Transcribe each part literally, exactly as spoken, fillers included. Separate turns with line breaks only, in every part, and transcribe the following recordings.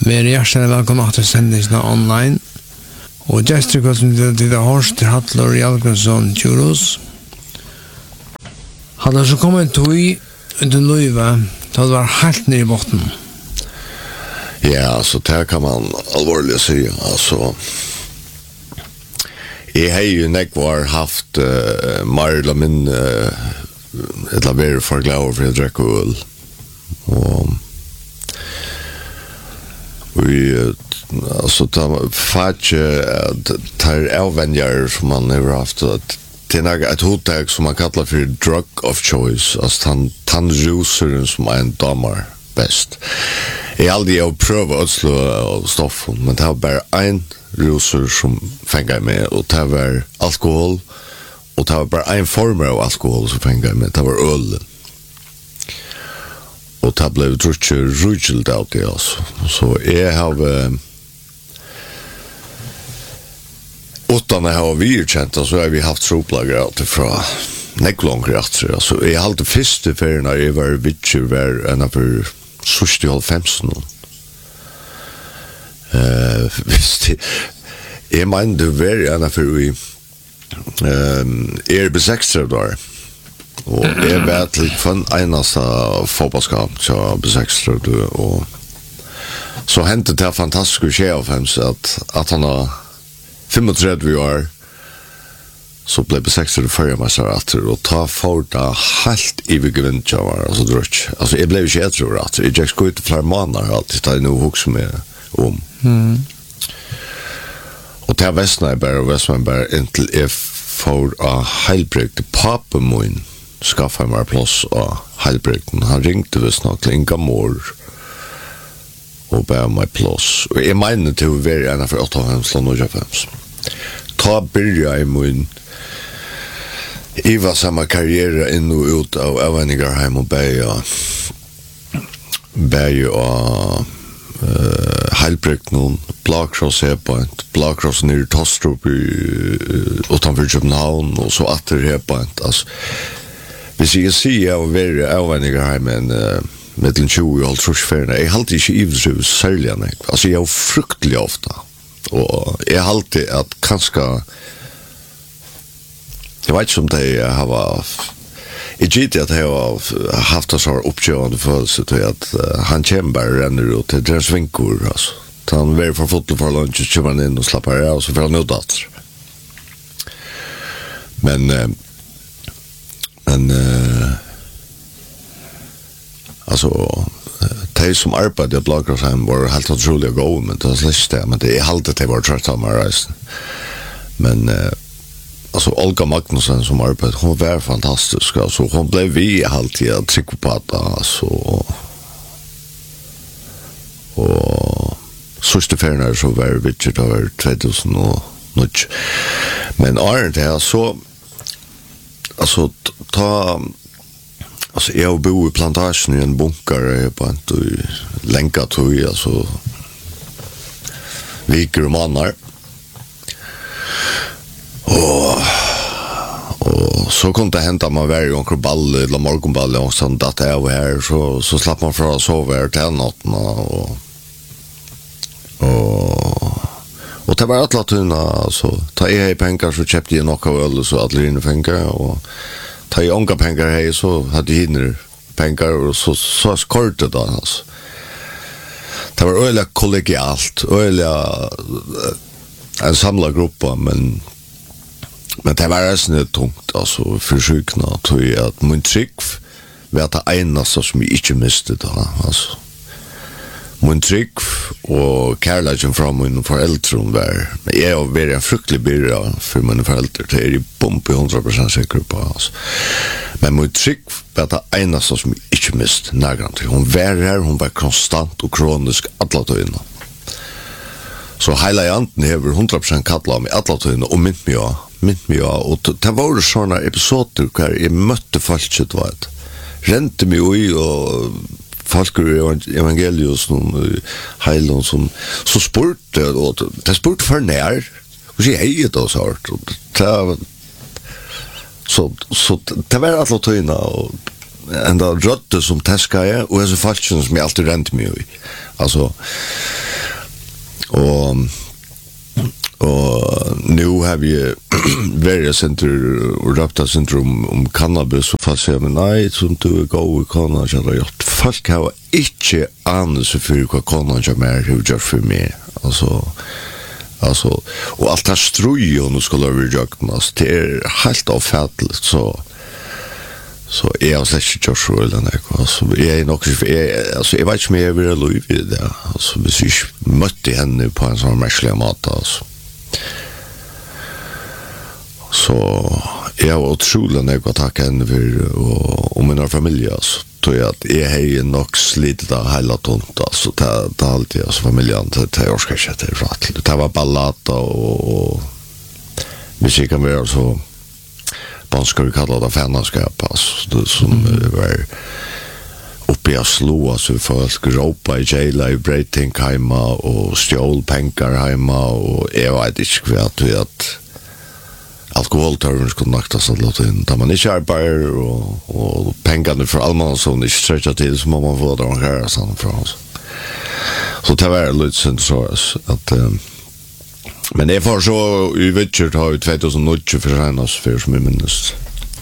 Vi er hjertelig velkommen til sendingen online. Og gjestere som det er Horst Hattler Jalkensson Tjurus. Hadde så kommet tog under løyve, da det var helt nere i botten.
Ja, altså, det kan man alvorlig si. Altså, jeg har jo nekvar haft uh, mer eller min uh, et eller annet for glad for å drekke øl. Og vi alltså ta fatch tar avvänjar som man har haft att det är ett hotag som man kallar för drug of choice alltså han tandjuicer som en damer bäst. Jag aldrig har prövat att slå stoff men det har bara en juicer som fänger med och det var alkohol och det var bara en form av alkohol som fänger med det var öl. Och det blev trutch rujelt out det alltså. Så jag har utan att ha vi känt så har vi haft troplager utifrån neklångre efter. Alltså jag hade första för när jag var vitcher var en av sextio-fem Eh visst jag menar det var en av vi ehm är besextra där. Och jag vet lite från enaste fotbollskap så besextra du och så hände det fantastiska ske av hans att att han har trettiofem år så blev besextra förra massa efter och ta förda helt i begrunt jag var alltså drutch alltså jag blev ju tror att jag just gå ut flera månader alltid där nu hooks med om mm. Och det västna bara västna bara intill if for a helbrekt pappa min skaffa mig plats och helbrekten han ringte visst nog till Inga mor och bär mig plats och jag menar till att vara en för åttahundrafem slå några fems ta börja i min Iva samma karriär in och ut av avvänningar hem och bär bär och Uh, Heilbrekt någon Blåkross Airpoint Blåkross nere i Tostrup utanför Köpenhamn och så att det Airpoint alltså hvis jag ser jag var avvänningar här men uh, mellan tjugo och trettio jag har alltid inte ivrig särliga alltså jag är fruktlig ofta och jag har alltid att kanske jag vet inte om det jag har Jag gillar att jag har haft en sån uppgörande födelse till att uh, han kämpar och ränner ut till deras vinkor. Alltså. Han är för fotel för lunch och kommer han in och slappar av och så får han ut att. Men, uh, men uh, alltså, de som arbetade i Blåkrossheim var helt otroliga gå, men det var släst det. Men det är alltid det var trött av mig reisen. Men uh, alltså Olga Magnusson som arbetar hon var fantastisk alltså hon blev vi alltid att trycka på att alltså och sista färna så var vilket över tvåtusen och nåt men är det så alltså ta alltså jag bor i plantagen i en bunker på en länka tog alltså viker och mannar Och, och så kunde det hända man varje gång ball eller morgonball och sånt att det var här så, så slapp man från att sova här till natten och, och, och det var alla tunna så ta jag i pengar så köpte jag några öl så att linje pengar och ta jag unga pengar här så hade jag hinner pengar och så, så skorte det alltså. Det var öliga kollegialt öliga en samlad grupp men Men det var nästan tungt, alltså för sjukna, tror jag att min trygg var det enaste som jag inte miste då, alltså. Min trygg och kärleken från min föräldrar var, men jag var väldigt en fruktlig byrja för mina föräldrar, det är ju bump i hundra procent säker på, alltså. Men min trygg var det enaste som jag inte miste, närgrann. Hon var här, hon var konstant och kronisk alla tøyna. Så hela janten hever hundra procent kattla mig alla tøyna och mynt mig av. Mynt mig av, och det var sådana episoder där jag mötte folk det var ett rente mig i och folk i evangelius som heilon som så spurte och det spurte för när och så hej det så hårt och så så det var alla tøyna och ända rötte som täska jag och så folk som jag alltid rente mig i alltså Och och nu har vi various center och rapta syndrom om cannabis och fast jag men nej som du går i konan så har gjort folk har inte anat så för vad konan gör mer hur gör för mig alltså alltså och allt det strujon och skulle vi jaktas det är helt avfällt så så är jag släkt inte så eller nej alltså jag är nog alltså jag vet inte mer över Louis det alltså vi syns mötte henne på en sån märklig mat alltså så jag var otroligt när jag tackade henne för och, och mina familjer alltså tror jag att jag har nog slitit av hela tomt alltså det, det är alltid alltså familjen det, det jag ska inte det rätt det var ballata och, och hvis jag kan vara så man ska kalla det fanskap alltså det som mm. var uppe att slå så folk råpa i jaila i breaking hemma och stjål pengar hemma och jag vet inte vad det att alkoholtörren skulle naktas att låta in där man inte arbetar och, och pengarna för allmänna som inte sträcker till så må man få det och höra sådana från oss så det var lite synd så att um, men det får så i Vitchert har vi tjugohundranio för senast för som jag minns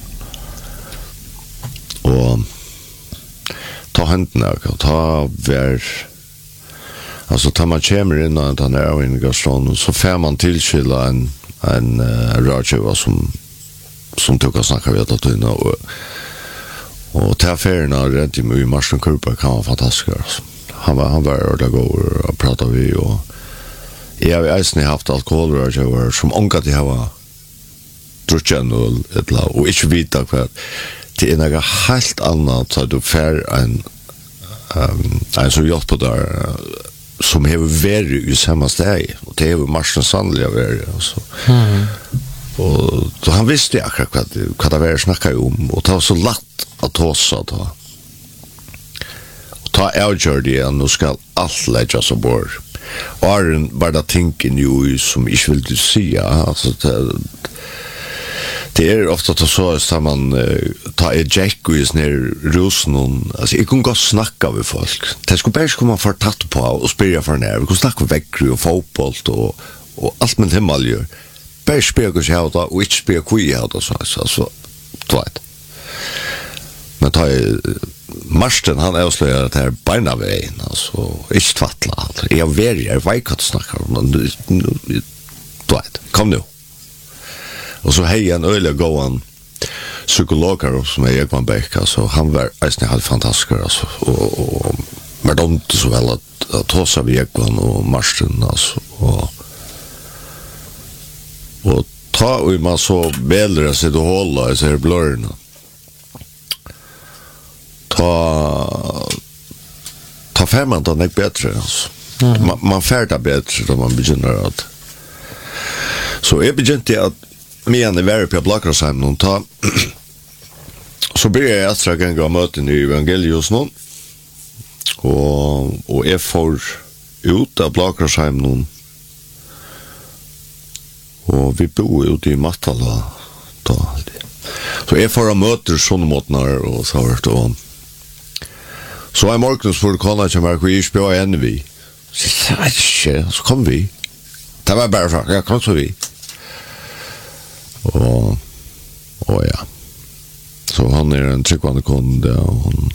och ta händerna och ta ver alltså tar man kommer in och den är in i gastronomen så får man tillskilla en en uh, rådgivare som som tog att snacka vid att inna och och till affärerna rent i Marsten Kurpa kan vara fantastisk alltså. han var han var där går och pratar vi och jag har ju haft alkoholrådgivare som ångat det här var drucken och ett lag och inte vita kvar det är något helt annat så du får en um, en så hjälp på där som har varit i samma steg och det är ju Marsten sannolikt varit alltså. Mm. Och så han visste jag vad vad det var snacka om och det var så lätt att tossa då och ta outgör det och nu ska allt läggas ombord och är bara tänken ju som jag vill du säga alltså det, det är ofta att så att man uh, tar ett jack och is ner rosen alltså jag kan gå snacka med folk det skulle bara komma för tatt på och spela för när vi kan snacka väck och fotboll och och allt med hemmaljer bara spela sig ut och inte spela kui ut och så alltså tvåt men tar Marsten han avslöjar att det här beina vägen alltså inte tvattla jag vet jag vet att snacka men tvåt kom nu och så hej en öle gåan psykologer som är Ekman Beck alltså han var nästan helt fantastisk alltså och, och med dem så väl att, att tossa vi Ekman och Marsten alltså och och ta och man så väl sig då hålla så här blurrna ta ta femman då är bättre alltså mm. man, man färda bättre då man begynner att så jag begynte att men det var på Blackrosheim någon ta så blir jag extra gång att möta i evangelius någon och och är för ut av Blackrosheim någon och vi bor ute i Mattala då så är för att möta såna måtnar och så vart då så är Marcus för kolla som är vi spelar en vi så kom vi det var bara för jag kan så vi och och ja så han är en tryckvande kunde och hon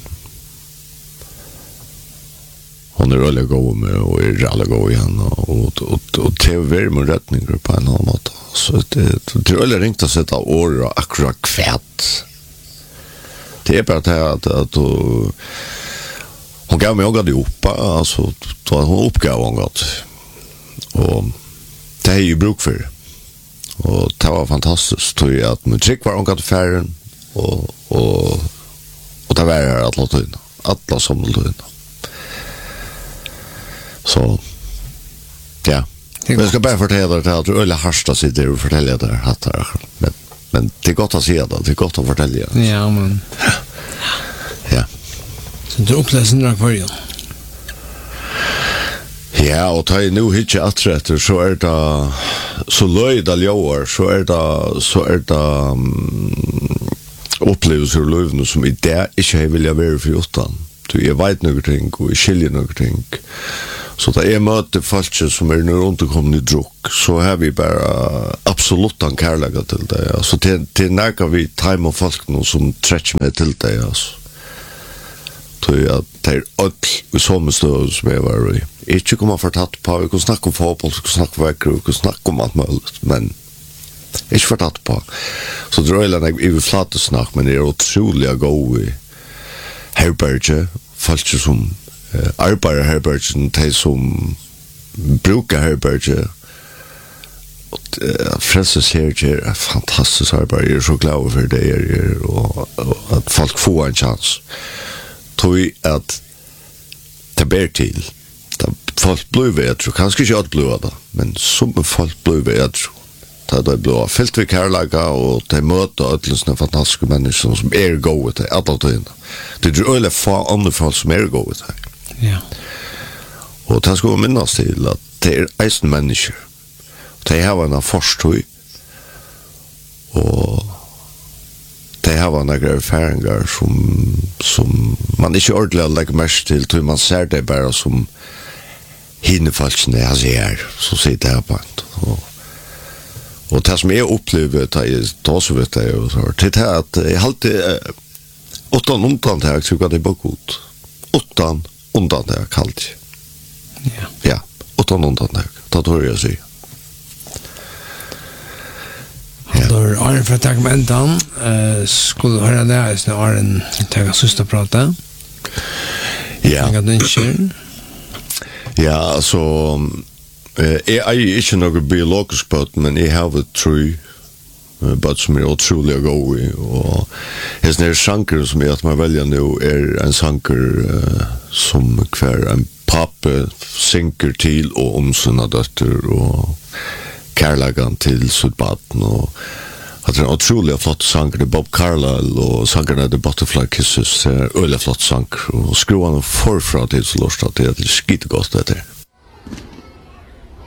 hon är väldigt god med och är alla god igen och och och, och T V med rättningar på en annan måte så det det är väldigt ringt att sätta år och akkurat kvätt det är bara det att att hon gav mig något ihop alltså då hon uppgav något och det är ju bruk för och det var fantastiskt tror jag att musik var omgått färgen och och och det var att låta in alla som låta in så ja jag ska bara fortälla det att Ulla Harsta sitter och fortäller det här men men det är gott att se det det är gott att fortälla
ja men
ja
så du uppläser några kvar
ja, och tar jag nu hittar atträtter så är det så löjda ljóar så är det så är det um, upplevelser och löjvna som i det inte vill jag vara för utan. Du, jag vet någonting och jag skiljer någonting Så da jeg møter folk som er nu rundt og kommer i druk, så har vi bare absolutt en kærlighet til det. Altså, til, til nærker vi time og folk nå som trekker med til det, altså. Så ja, det er alt i samme støv som jeg var i. Ikke kommer fortatt på, vi kan snakke om fotball, vi kan snakke om vekker, vi kan snakke om alt mulig, men ikke fortatt på. Så det er en jeg vil flate snakk, men det er utrolig god i herberge, folk som uh, arbeider herbergen, de som bruker herberge, uh, Frelses herberge er fantastisk arbeid, jeg er så glad for det er, og, og at folk får en chans. Tror jeg at det ber til, da folk blir vedtro, kanskje ikke alt blir det, men som folk blir vedtro, da de blir fyllt ved kærlaga, og de møter ødelensene fantastiske mennesker som er gode til alle tøyene. Det er øyelig få andre folk som er gode til.
Ja.
Og det skal vi minnes til at det er eisen mennesker. De har en forstøy, og de har en erfaringer som, som man ikke ordentlig legger mest til, til man ser det bare som hinnefolkene jeg ser, så sitter jeg på en. Og, og det som jeg opplever, det er også vet jeg, og så, det er at jeg alltid, åttan undantag, tror jeg det er bare godt. Åttan undantag, alltid.
Ja.
Ja, åttan undantag, det tror jeg å si.
Då är det för att ta med ändan. Skulle du höra det så är en taga sista prata.
Ja.
Jag tänker.
Ja, alltså eh jag är inte någon biologisk bot, men jag har ett true but som är otroligt go och är när sanker som är att man väljer nu är en sanker uh, som kvar en pappa sinker till och om sina dötter och kärlagan till sitt barn och att det är en otroligt flott sanger, det är Bob Carlyle och sangerna The Butterfly Kisses, det är öliga flott sanger och skruvarna förfra till så lust att det är skitgott det där.